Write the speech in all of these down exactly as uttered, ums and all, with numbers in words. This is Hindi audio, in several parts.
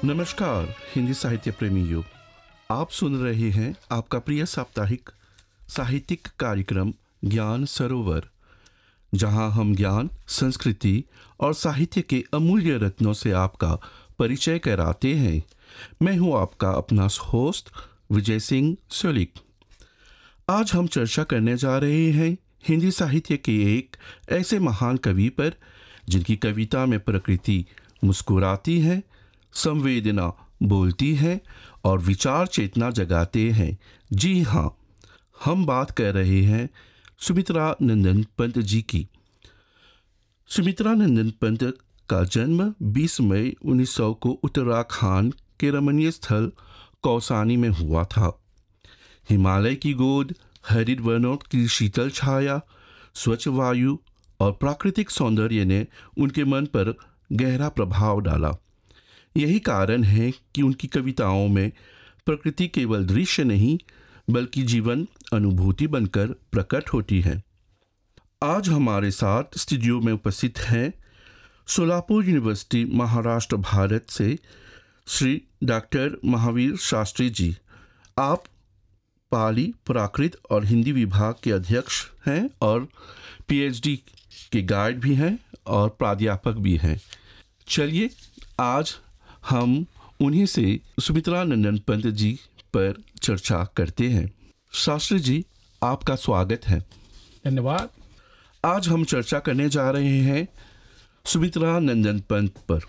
नमस्कार हिंदी साहित्य प्रेमियों, आप सुन रहे हैं आपका प्रिय साप्ताहिक साहित्यिक कार्यक्रम ज्ञान सरोवर, जहां हम ज्ञान, संस्कृति और साहित्य के अमूल्य रत्नों से आपका परिचय कराते हैं। मैं हूं आपका अपना होस्ट विजय सिंह सोलिक। आज हम चर्चा करने जा रहे हैं हिंदी साहित्य के एक ऐसे महान कवि पर जिनकी कविता में प्रकृति मुस्कुराती है, संवेदना बोलती है और विचार चेतना जगाते हैं। जी हाँ, हम बात कर रहे हैं सुमित्रा नंदन पंत जी की। सुमित्रा नंदन पंत का जन्म बीस मई उन्नीस सौ को उत्तराखंड के रमणीय स्थल कौसानी में हुआ था। हिमालय की गोद, हरित वनों की शीतल छाया, स्वच्छ वायु और प्राकृतिक सौंदर्य ने उनके मन पर गहरा प्रभाव डाला। यही कारण है कि उनकी कविताओं में प्रकृति केवल दृश्य नहीं बल्कि जीवन अनुभूति बनकर प्रकट होती है। आज हमारे साथ स्टूडियो में उपस्थित हैं सोलापुर यूनिवर्सिटी महाराष्ट्र भारत से श्री डॉक्टर महावीर शास्त्री जी। आप पाली, प्राकृत और हिंदी विभाग के अध्यक्ष हैं और पीएचडी के गाइड भी हैं और प्राध्यापक भी हैं। चलिए आज हम उन्हीं से सुमित्रा नंदन पंत जी पर चर्चा करते हैं। शास्त्री जी, आपका स्वागत है। धन्यवाद। आज हम चर्चा करने जा रहे हैं सुमित्रा नंदन पंत पर।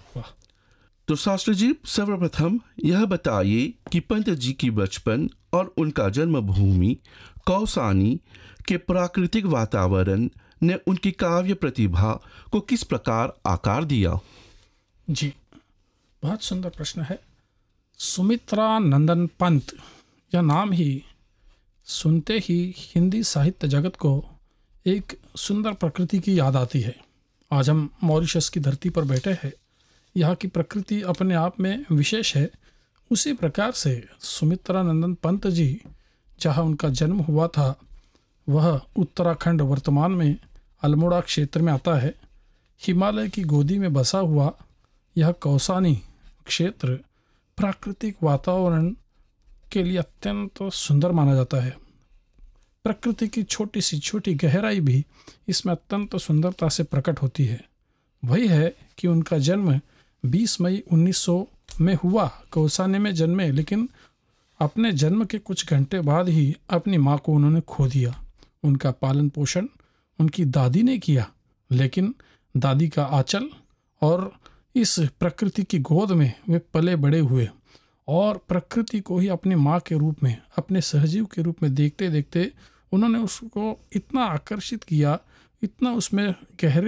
तो शास्त्री जी, सर्वप्रथम यह बताइए कि पंत जी की बचपन और उनका जन्मभूमि कौसानी के प्राकृतिक वातावरण ने उनकी काव्य प्रतिभा को किस प्रकार आकार दिया। जी, बहुत सुंदर प्रश्न है। सुमित्रा नंदन पंत, यह नाम ही सुनते ही हिंदी साहित्य जगत को एक सुंदर प्रकृति की याद आती है। आज हम मॉरिशस की धरती पर बैठे हैं, यहाँ की प्रकृति अपने आप में विशेष है। उसी प्रकार से सुमित्रा नंदन पंत जी, जहाँ उनका जन्म हुआ था वह उत्तराखंड वर्तमान में अल्मोड़ा क्षेत्र में आता है। हिमालय की गोदी में बसा हुआ यह कौसानी क्षेत्र प्राकृतिक वातावरण के लिए अत्यंत सुंदर माना जाता है। प्रकृति की छोटी सी छोटी गहराई भी इसमें अत्यंत सुंदरता से प्रकट होती है। वही है कि उनका जन्म बीस मई उन्नीस सौ में हुआ। कौसानी में जन्मे, लेकिन अपने जन्म के कुछ घंटे बाद ही अपनी माँ को उन्होंने खो दिया। उनका पालन पोषण उनकी दादी ने किया, लेकिन दादी का आंचल और इस प्रकृति की गोद में वे पले बड़े हुए और प्रकृति को ही अपनी माँ के रूप में, अपने सहजीव के रूप में देखते देखते उन्होंने उसको इतना आकर्षित किया, इतना उसमें गहरे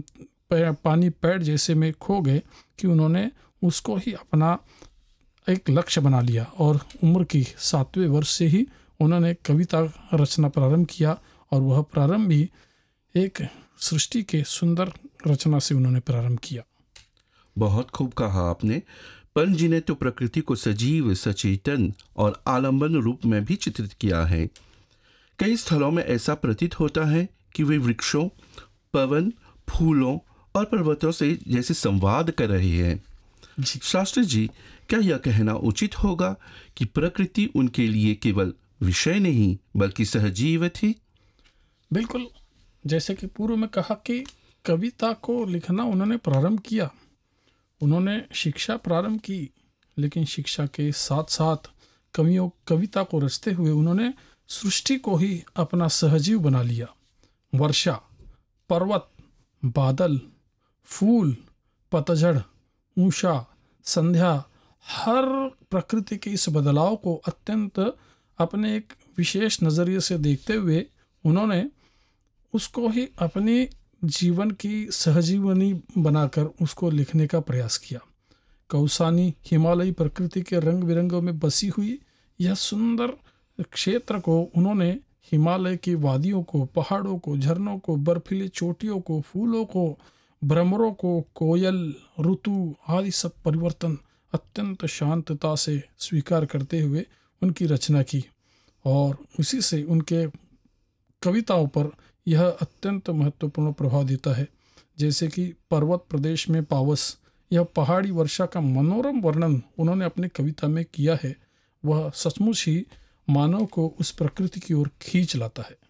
पानी पैर जैसे में खो गए कि उन्होंने उसको ही अपना एक लक्ष्य बना लिया और उम्र की सातवें वर्ष से ही उन्होंने कविता रचना प्रारंभ किया और वह प्रारंभ भी एक सृष्टि के सुंदर रचना से उन्होंने प्रारंभ किया। बहुत खूब कहा आपने। पंत जी ने तो प्रकृति को सजीव, सचेतन और आलंबन रूप में भी चित्रित किया है। कई स्थलों में ऐसा प्रतीत होता है कि वे वृक्षों, पवन, फूलों और पर्वतों से जैसे संवाद कर रहे हैं। शास्त्री जी, क्या यह कहना उचित होगा कि प्रकृति उनके लिए केवल विषय नहीं बल्कि सहजीव थी? बिल्कुल। जैसे कि पूर्व में कहा कि कविता को लिखना उन्होंने प्रारंभ किया, उन्होंने शिक्षा प्रारंभ की, लेकिन शिक्षा के साथ साथ कवियों कविता को रचते हुए उन्होंने सृष्टि को ही अपना सहजीव बना लिया। वर्षा, पर्वत, बादल, फूल, पतझड़, उषा, संध्या, हर प्रकृति के इस बदलाव को अत्यंत अपने एक विशेष नज़रिए से देखते हुए उन्होंने उसको ही अपनी जीवन की सहजीवनी बनाकर उसको लिखने का प्रयास किया। कौसानी हिमालयी प्रकृति के रंग बिरंगों में बसी हुई यह सुंदर क्षेत्र को उन्होंने हिमालय की वादियों को, पहाड़ों को, झरनों को, बर्फीली चोटियों को, फूलों को, भ्रमरों को, कोयल, ऋतु आदि सब परिवर्तन अत्यंत शांतता से स्वीकार करते हुए उनकी रचना की और उसी से उनके कविताओं पर यह अत्यंत महत्वपूर्ण प्रभाव देता है। जैसे कि पर्वत प्रदेश में पावस, यह पहाड़ी वर्षा का मनोरम वर्णन उन्होंने अपनी कविता में किया है, वह सचमुच ही मानव को उस प्रकृति की ओर खींच लाता है।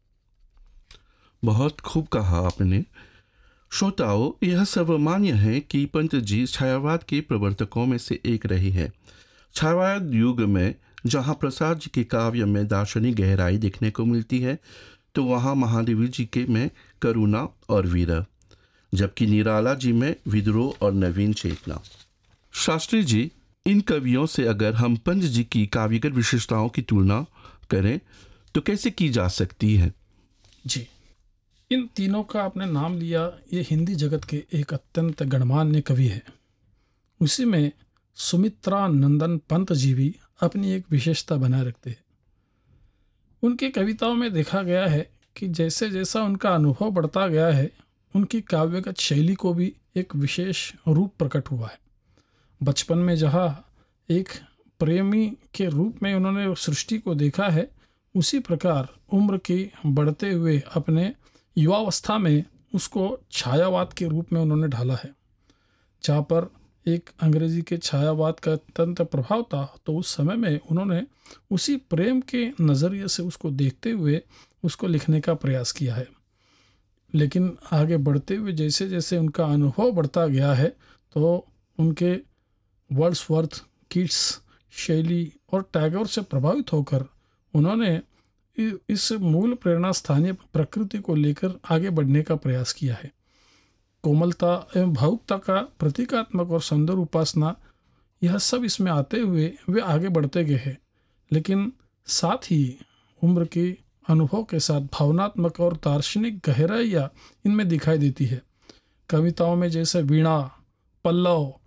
बहुत खूब कहा आपने। श्रोताओं, यह सर्वमान्य है कि पंत जी छायावाद के प्रवर्तकों में से एक रहे हैं। छायावाद युग में जहाँ प्रसाद जी के काव्य में दार्शनिक गहराई देखने को मिलती है, तो वहाँ महादेवी जी के में करुणा और वीर, जबकि निराला जी में विद्रोह और नवीन चेतना। शास्त्री जी, इन कवियों से अगर हम पंत जी की काव्यगत विशेषताओं की तुलना करें तो कैसे की जा सकती है? जी, इन तीनों का आपने नाम लिया, ये हिंदी जगत के एक अत्यंत गणमान्य कवि है। उसी में सुमित्रा नंदन पंत जी भी अपनी एक विशेषता बनाए रखते हैं। उनकी कविताओं में देखा गया है कि जैसे जैसा उनका अनुभव बढ़ता गया है, उनकी काव्यगत शैली को भी एक विशेष रूप प्रकट हुआ है। बचपन में जहाँ एक प्रेमी के रूप में उन्होंने सृष्टि को देखा है, उसी प्रकार उम्र के बढ़ते हुए अपने युवावस्था में उसको छायावाद के रूप में उन्होंने ढाला है। जहाँ पर एक अंग्रेजी के छायावाद का अत्यंत प्रभाव था, तो उस समय में उन्होंने उसी प्रेम के नज़रिए से उसको देखते हुए उसको लिखने का प्रयास किया है। लेकिन आगे बढ़ते हुए जैसे जैसे उनका अनुभव बढ़ता गया है, तो उनके वर्ड्सवर्थ, कीट्स शैली और टैगोर से प्रभावित होकर उन्होंने इस मूल प्रेरणा स्थानीय प्रकृति को लेकर आगे बढ़ने का प्रयास किया है। कोमलता एवं भावुकता का प्रतीकात्मक और सुंदर उपासना, यह सब इसमें आते हुए वे आगे बढ़ते गए हैं। लेकिन साथ ही उम्र के अनुभव के साथ भावनात्मक और दार्शनिक गहराइयाँ इनमें दिखाई देती है। कविताओं में जैसे वीणा, पल्लव